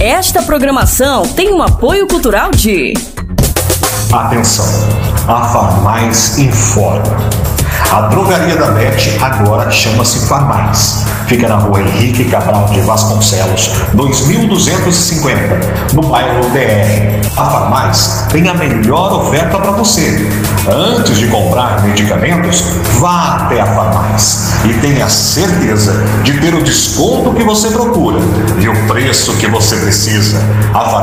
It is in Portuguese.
Esta programação tem um apoio cultural de... Atenção, a Farmais informa. A drogaria da Beth agora chama-se Farmais. Fica na rua Henrique Cabral de Vasconcelos, 2250, no bairro DR. A Farmais tem a melhor oferta para você. Antes de comprar medicamentos, vá até a Farmais e tenha certeza de ter o desconto que você procura e o preço que você precisa. A